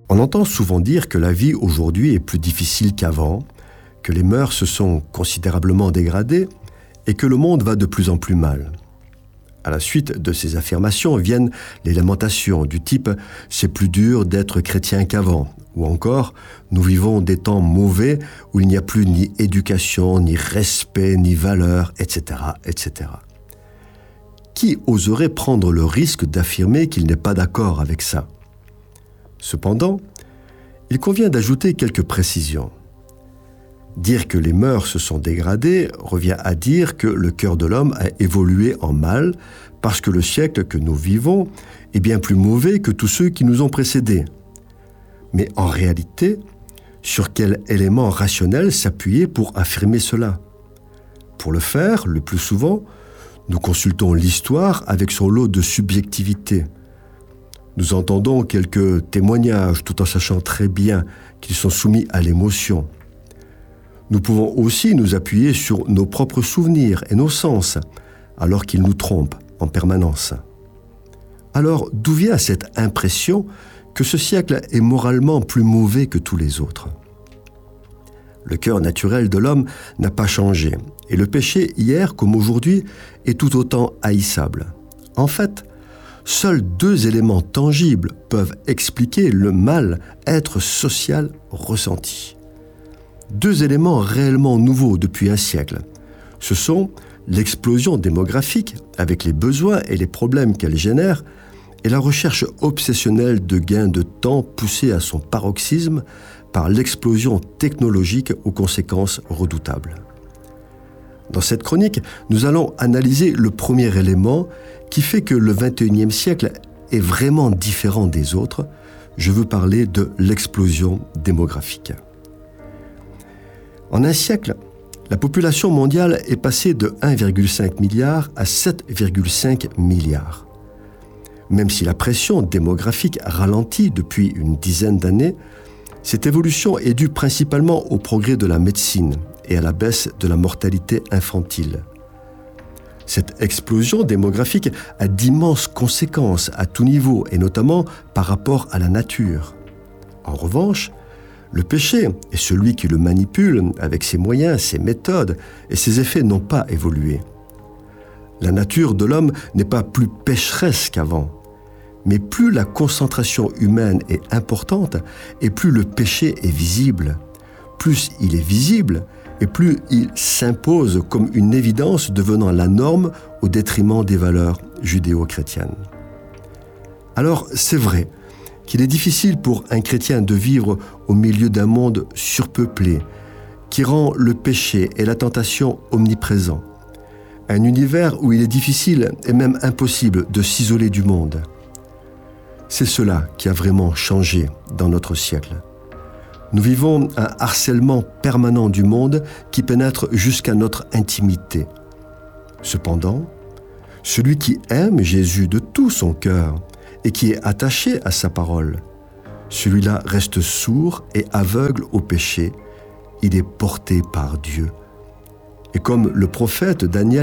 On entend souvent dire que la vie aujourd'hui est plus difficile qu'avant, que les mœurs se sont considérablement dégradées et que le monde va de plus en plus mal. À la suite de ces affirmations viennent les lamentations du type « c'est plus dur d'être chrétien qu'avant » ou encore « nous vivons des temps mauvais où il n'y a plus ni éducation, ni respect, ni valeur, etc. etc. » Qui oserait prendre le risque d'affirmer qu'il n'est pas d'accord avec ça ? Cependant, il convient d'ajouter quelques précisions. Dire que les mœurs se sont dégradées revient à dire que le cœur de l'homme a évolué en mal parce que le siècle que nous vivons est bien plus mauvais que tous ceux qui nous ont précédés. Mais en réalité, sur quel élément rationnel s'appuyer pour affirmer cela ? Pour le faire, le plus souvent, nous consultons l'histoire avec son lot de subjectivité. Nous entendons quelques témoignages tout en sachant très bien qu'ils sont soumis à l'émotion. Nous pouvons aussi nous appuyer sur nos propres souvenirs et nos sens, alors qu'ils nous trompent en permanence. Alors, d'où vient cette impression que ce siècle est moralement plus mauvais que tous les autres ? Le cœur naturel de l'homme n'a pas changé, et le péché, hier comme aujourd'hui, est tout autant haïssable. En fait, seuls 2 éléments tangibles peuvent expliquer le mal-être social ressenti. 2 éléments réellement nouveaux depuis un siècle. Ce sont l'explosion démographique, avec les besoins et les problèmes qu'elle génère, et la recherche obsessionnelle de gains de temps poussée à son paroxysme par l'explosion technologique aux conséquences redoutables. Dans cette chronique, nous allons analyser le premier élément qui fait que le XXIe siècle est vraiment différent des autres. Je veux parler de l'explosion démographique. En un siècle, la population mondiale est passée de 1,5 milliard à 7,5 milliards. Même si la pression démographique ralentit depuis une dizaine d'années, cette évolution est due principalement au progrès de la médecine et à la baisse de la mortalité infantile. Cette explosion démographique a d'immenses conséquences à tout niveau et notamment par rapport à la nature. En revanche, le péché et celui qui le manipule avec ses moyens, ses méthodes et ses effets n'ont pas évolué. La nature de l'homme n'est pas plus pécheresse qu'avant, mais plus la concentration humaine est importante et plus le péché est visible. Plus il est visible et plus il s'impose comme une évidence devenant la norme au détriment des valeurs judéo-chrétiennes. Alors c'est vrai qu'il est difficile pour un chrétien de vivre au milieu d'un monde surpeuplé, qui rend le péché et la tentation omniprésents. Un univers où il est difficile et même impossible de s'isoler du monde. C'est cela qui a vraiment changé dans notre siècle. Nous vivons un harcèlement permanent du monde qui pénètre jusqu'à notre intimité. Cependant, celui qui aime Jésus de tout son cœur et qui est attaché à sa parole, celui-là reste sourd et aveugle au péché. Il est porté par Dieu. Et comme le prophète Daniel